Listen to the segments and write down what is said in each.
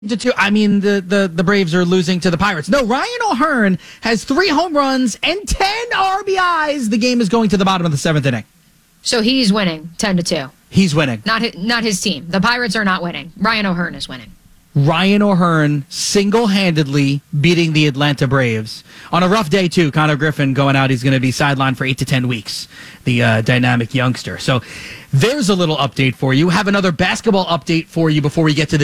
I mean, the Braves are losing to the Pirates. No, Ryan O'Hearn has 3 home runs and 10 RBIs. The game is going to the bottom of the 7th inning. So he's winning 10-2. He's winning. Not his team. The Pirates are not winning. Ryan O'Hearn is winning. Ryan O'Hearn single-handedly beating the Atlanta Braves. On a rough day, too, Connor Griffin going out. He's going to be sidelined for 8 to 10 weeks, the dynamic youngster. So there's a little update for you. Have another basketball update for you before we get to the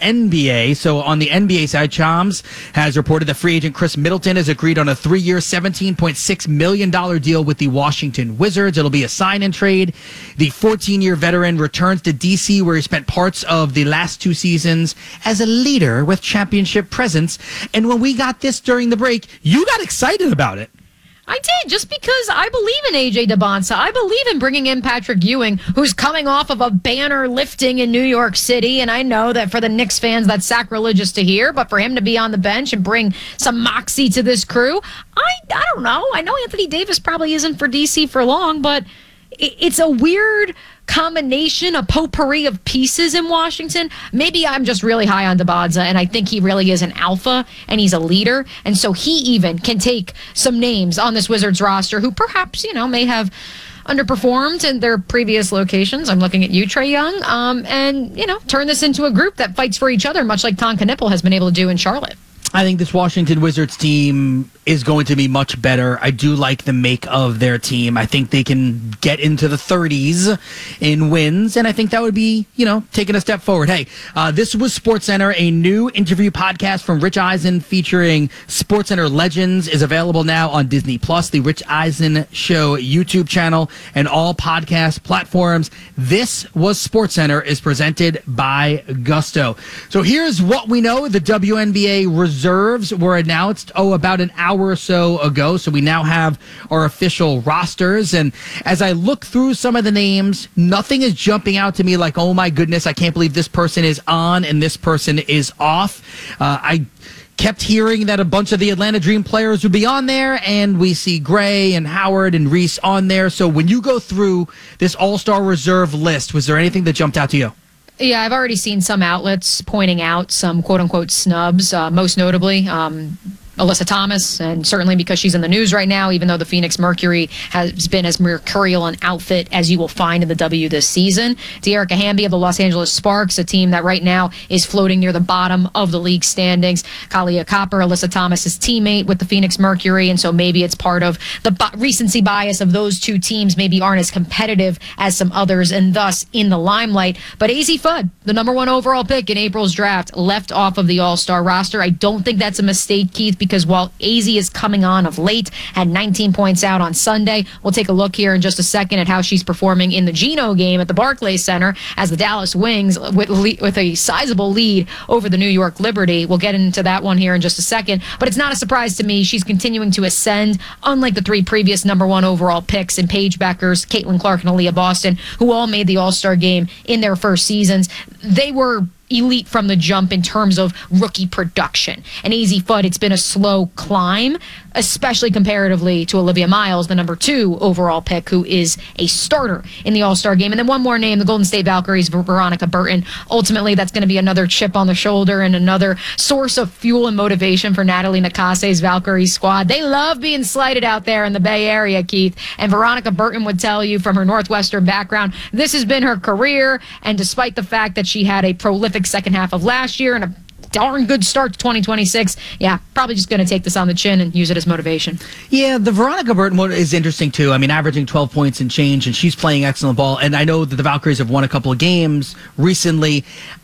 WNBA. So on the NBA side, Chams has reported that free agent Chris Middleton has agreed on a 3-year, $17.6 million deal with the Washington Wizards. It'll be a sign-and trade. The 14-year veteran returns to D.C., where he spent parts of the last 2 seasons as a leader with championship presence. And when we got this during the break, you got excited about it. I did, just because I believe in A.J. DeBonsa. I believe in bringing in Patrick Ewing, who's coming off of a banner lifting in New York City. And I know that for the Knicks fans, that's sacrilegious to hear. But for him to be on the bench and bring some moxie to this crew, I don't know. I know Anthony Davis probably isn't for D.C. for long, but it's a weird combination, a potpourri of pieces in Washington. Maybe I'm just really high on DeBonsa, and I think he really is an alpha, and he's a leader. And so he even can take some names on this Wizards roster who perhaps, may have underperformed in their previous locations. I'm looking at you, Trae Young, and, turn this into a group that fights for each other, much like Tom Knippel has been able to do in Charlotte. I think this Washington Wizards team is going to be much better. I do like the make of their team. I think they can get into the 30s in wins, and I think that would be, taking a step forward. Hey, this was SportsCenter. A new interview podcast from Rich Eisen featuring SportsCenter legends is available now on Disney+, the Rich Eisen Show YouTube channel, and all podcast platforms. This was SportsCenter is presented by Gusto. So here's what we know. The WNBA reserves were announced, about an hour or so ago. So we now have our official rosters. And as I look through some of the names, nothing is jumping out to me like, oh my goodness, I can't believe this person is on and this person is off. I kept hearing that a bunch of the Atlanta Dream players would be on there, and we see Gray and Howard and Reese on there. So when you go through this All-Star Reserve list, was there anything that jumped out to you? Yeah, I've already seen some outlets pointing out some quote-unquote snubs, most notably Alyssa Thomas, and certainly because she's in the news right now, even though the Phoenix Mercury has been as mercurial an outfit as you will find in the W this season. Dearica Hamby of the Los Angeles Sparks, a team that right now is floating near the bottom of the league standings. Kalia Copper, Alyssa Thomas's teammate with the Phoenix Mercury, and so maybe it's part of the recency bias of those two teams maybe aren't as competitive as some others, and thus in the limelight. But AZ Fudd, the number 1 overall pick in April's draft, left off of the All-Star roster. I don't think that's a mistake, Keith, because while AZ is coming on of late, had 19 points out on Sunday. We'll take a look here in just a second at how she's performing in the Geno game at the Barclays Center as the Dallas Wings with a sizable lead over the New York Liberty. We'll get into that one here in just a second, but it's not a surprise to me. She's continuing to ascend, unlike the 3 previous number 1 overall picks in Paige Beckers, Caitlin Clark, and Aaliyah Boston, who all made the All-Star game in their first seasons. They were elite from the jump in terms of rookie production. And AZ Fudd, it's been a slow climb, especially comparatively to Olivia Miles, the number 2 overall pick, who is a starter in the All-Star game. And then one more name, the Golden State Valkyries, Veronica Burton. Ultimately, that's going to be another chip on the shoulder and another source of fuel and motivation for Natalie Nakase's Valkyries squad. They love being slighted out there in the Bay Area, Keith. And Veronica Burton would tell you from her Northwestern background, this has been her career. And despite the fact that she had a prolific second half of last year and a darn good start to 2026. Yeah, probably just going to take this on the chin and use it as motivation. Yeah, the Veronica Burton one is interesting too. I mean, averaging 12 points and change, and she's playing excellent ball. And I know that the Valkyries have won a couple of games recently.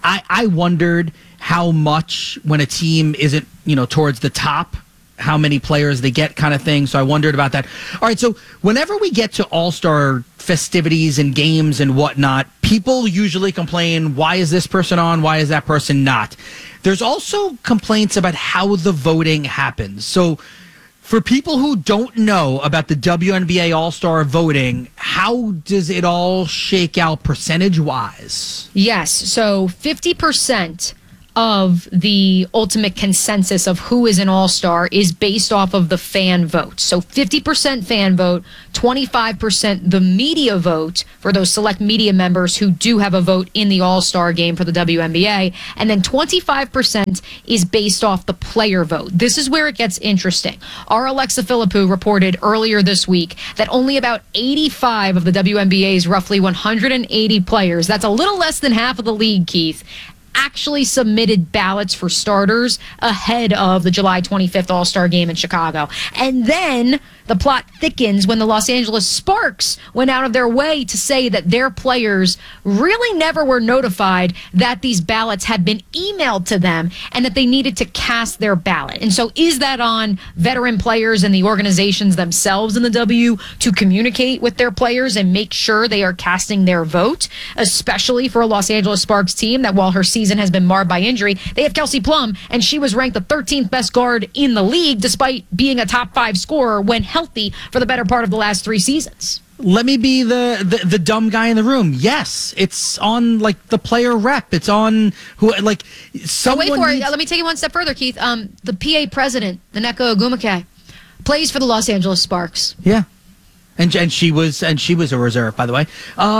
I wondered how much when a team isn't, towards the top, how many players they get kind of thing. So I wondered about that. All right, so whenever we get to All-Star festivities and games and whatnot, people usually complain, why is this person on? Why is that person not? There's also complaints about how the voting happens. So for people who don't know about the WNBA All-Star voting, how does it all shake out percentage-wise? Yes, so 50% of the ultimate consensus of who is an all-star is based off of the fan vote. So 50% fan vote, 25% the media vote for those select media members who do have a vote in the all-star game for the WNBA, and then 25% is based off the player vote. This is where it gets interesting. Our Alexa Philippou reported earlier this week that only about 85 of the WNBA's roughly 180 players, that's a little less than half of the league, Keith, actually submitted ballots for starters ahead of the July 25th All-Star game in Chicago. And then the plot thickens when the Los Angeles Sparks went out of their way to say that their players really never were notified that these ballots had been emailed to them and that they needed to cast their ballot. And so is that on veteran players and the organizations themselves in the W to communicate with their players and make sure they are casting their vote, especially for a Los Angeles Sparks team that while her season has been marred by injury, they have Kelsey Plum, and she was ranked the 13th best guard in the league despite being a top 5 scorer when healthy for the better part of the last 3 seasons. Let me be the dumb guy in the room. Yes, it's on like the player rep. It's on who like someone. Oh, wait for it. Let me take it one step further, Keith. The PA president, Nneka Ogwumike, plays for the Los Angeles Sparks. Yeah, and she was a reserve, by the way.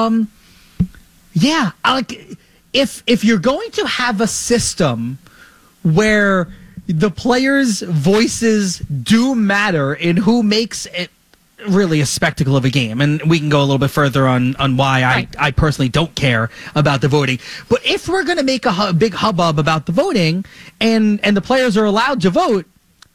Yeah, like if you're going to have a system where the players' voices do matter in who makes it really a spectacle of a game, and we can go a little bit further on why right. I personally don't care about the voting. But if we're going to make a big hubbub about the voting and the players are allowed to vote,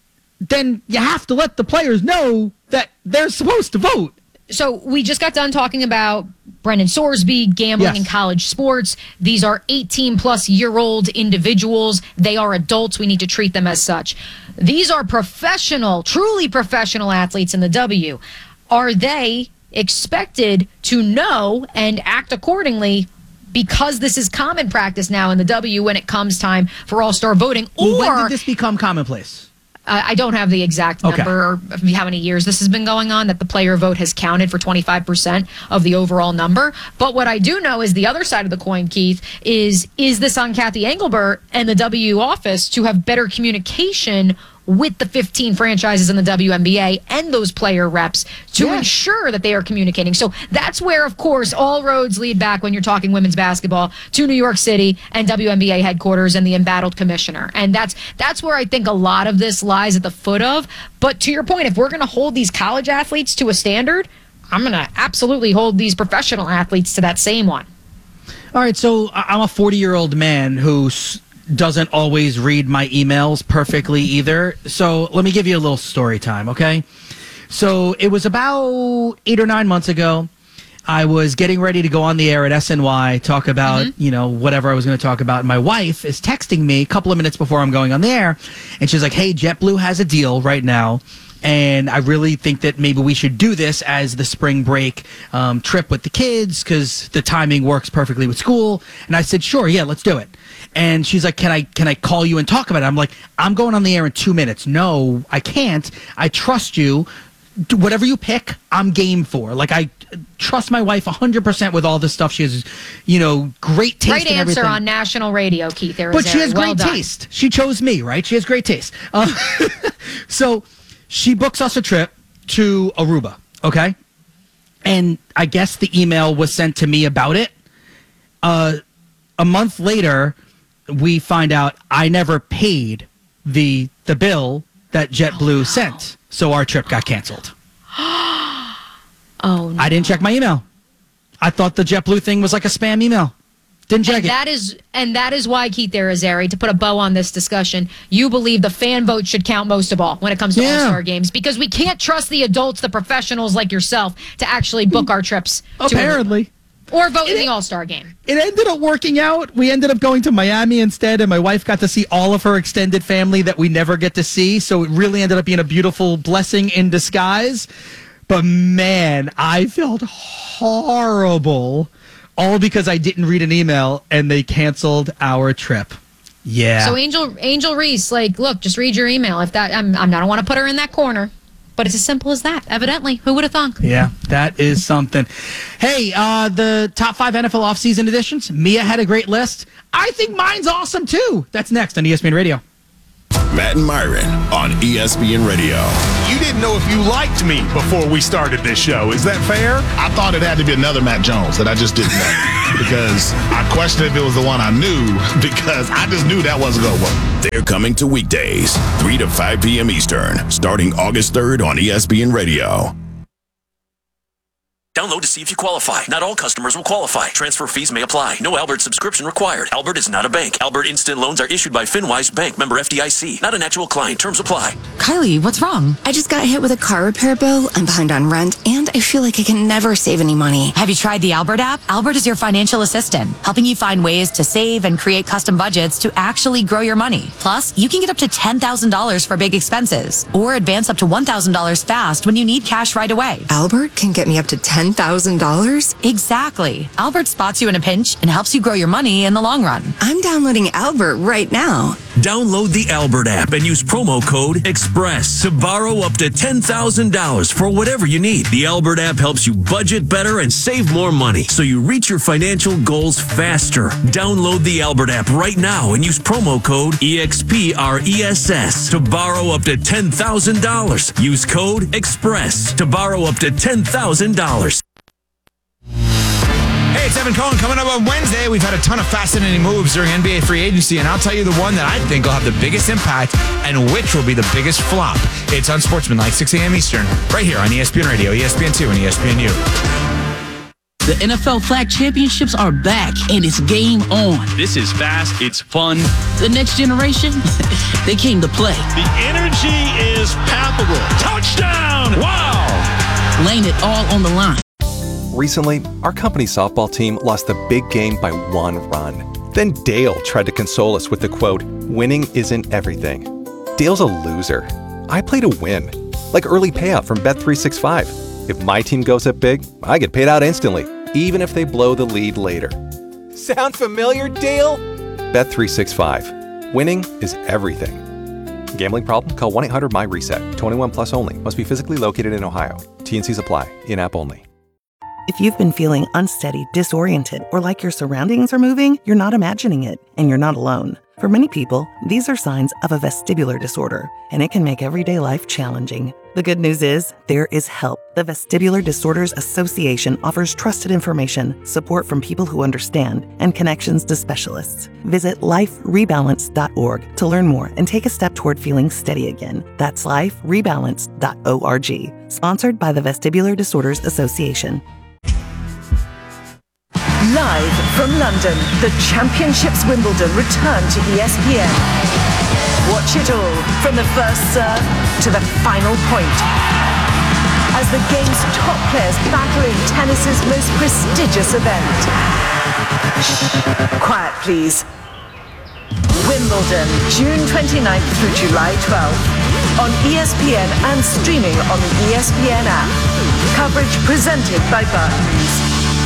then you have to let the players know that they're supposed to vote. So we just got done talking about Brendan Sorsby, gambling in college sports. These are 18-plus-year-old individuals. They are adults. We need to treat them as such. These are professional, truly professional athletes in the W. Are they expected to know and act accordingly because this is common practice now in the W when it comes time for all-star voting? Or when did this become commonplace? I don't have the exact number or how many years this has been going on, that the player vote has counted for 25% of the overall number. But what I do know is the other side of the coin, Keith, is this on Kathy Engelbert and the W office to have better communication with the 15 franchises in the WNBA and those player reps to ensure that they are communicating. So that's where, of course, all roads lead back when you're talking women's basketball to New York City and WNBA headquarters and the embattled commissioner. And that's where I think a lot of this lies at the foot of. But to your point, if we're going to hold these college athletes to a standard, I'm going to absolutely hold these professional athletes to that same one. All right, so I'm a 40-year-old man who doesn't always read my emails perfectly either. So let me give you a little story time, okay? So it was about 8 or 9 months ago. I was getting ready to go on the air at SNY, talk about, whatever I was going to talk about. And my wife is texting me a couple of minutes before I'm going on the air. And she's like, hey, JetBlue has a deal right now. And I really think that maybe we should do this as the spring break trip with the kids because the timing works perfectly with school. And I said, sure, yeah, let's do it. And she's like, can I call you and talk about it? I'm like, I'm going on the air in 2 minutes. No, I can't. I trust you. Whatever you pick, I'm game for. Like, I trust my wife 100% with all this stuff. She has, great taste. Great answer on national radio, Keith. But she has great taste. She chose me, right? She has great taste. So she books us a trip to Aruba, okay? And I guess the email was sent to me about it. A month later, we find out I never paid the bill that JetBlue sent, so our trip got canceled. Oh, no. I didn't check my email. I thought the JetBlue thing was like a spam email. Didn't check it. That is why, Keith Arizari, to put a bow on this discussion, you believe the fan vote should count most of all when it comes to All-Star games, because we can't trust the adults, the professionals like yourself, to actually book our trips. Apparently. Or vote in the All-Star game. It ended up working out. We ended up going to Miami instead, and my wife got to see all of her extended family that we never get to see. So it really ended up being a beautiful blessing in disguise. But man, I felt horrible, all because I didn't read an email and they canceled our trip. Yeah. So Angel Reese, look, just read your email. If that, I don't want to put her in that corner. But it's as simple as that, evidently. Who would have thunk? Yeah, that is something. Hey, the top 5 NFL offseason editions. Mia had a great list. I think mine's awesome, too. That's next on ESPN Radio. Matt and Myron on ESPN Radio. You didn't know if you liked me before we started this show. Is that fair? I thought it had to be another Matt Jones that I just didn't know because I questioned if it was the one I knew because I just knew that wasn't going to work. They're coming to weekdays, 3 to 5 p.m. Eastern, starting August 3rd on ESPN Radio. Download to see if you qualify. Not all customers will qualify. Transfer fees may apply. No Albert subscription required. Albert is not a bank. Albert Instant Loans are issued by FinWise Bank, member FDIC. Not an actual client. Terms apply. Kylie, what's wrong? I just got hit with a car repair bill. I'm behind on rent, and I feel like I can never save any money. Have you tried the Albert app? Albert is your financial assistant, helping you find ways to save and create custom budgets to actually grow your money. Plus, you can get up to $10,000 for big expenses, or advance up to $1,000 fast when you need cash right away. Albert can get me up to $10,000? Exactly. Albert spots you in a pinch and helps you grow your money in the long run. I'm downloading Albert right now. Download the Albert app and use promo code EXPRESS to borrow up to $10,000 for whatever you need. The Albert app helps you budget better and save more money so you reach your financial goals faster. Download the Albert app right now and use promo code EXPRESS to borrow up to $10,000. Use code EXPRESS to borrow up to $10,000. Hey, it's Evan Cohen. Coming up on Wednesday, we've had a ton of fascinating moves during NBA free agency, and I'll tell you the one that I think will have the biggest impact and which will be the biggest flop. It's on Sportsmanlike, 6 a.m. Eastern, right here on ESPN Radio, ESPN2, and ESPNU. The NFL Flag Championships are back, and it's game on. This is fast. It's fun. The next generation, they came to play. The energy is palpable. Touchdown! Wow! Laying it all on the line. Recently, our company's softball team lost the big game by 1 run. Then Dale tried to console us with the quote, "Winning isn't everything." Dale's a loser. I play to win. Like early payout from Bet365. If my team goes up big, I get paid out instantly, even if they blow the lead later. Sound familiar, Dale? Bet365. Winning is everything. Gambling problem? Call 1-800-MY-RESET. 21 plus only. Must be physically located in Ohio. T&Cs apply. In-app only. If you've been feeling unsteady, disoriented, or like your surroundings are moving, you're not imagining it, and you're not alone. For many people, these are signs of a vestibular disorder, and it can make everyday life challenging. The good news is, there is help. The Vestibular Disorders Association offers trusted information, support from people who understand, and connections to specialists. Visit liferebalance.org to learn more and take a step toward feeling steady again. That's liferebalance.org. Sponsored by the Vestibular Disorders Association. Live from London, the Championships Wimbledon return to ESPN. Watch it all from the first serve to the final point. As the game's top players battle in tennis's most prestigious event. Shh, quiet please. Wimbledon, June 29th through July 12th. On ESPN and streaming on the ESPN app. Coverage presented by Barclays.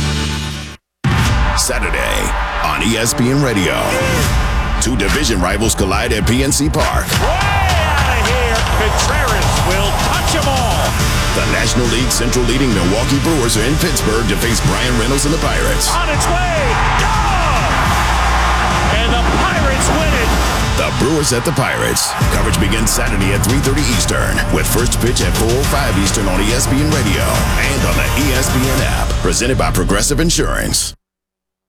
Saturday on ESPN Radio. 2 division rivals collide at PNC Park. Way out of here. Contreras will touch them all. The National League Central leading Milwaukee Brewers are in Pittsburgh to face Brian Reynolds and the Pirates. On its way. Gone! And the Pirates win it. The Brewers at the Pirates. Coverage begins Saturday at 3:30 Eastern with first pitch at 4:05 Eastern on ESPN Radio and on the ESPN app. Presented by Progressive Insurance.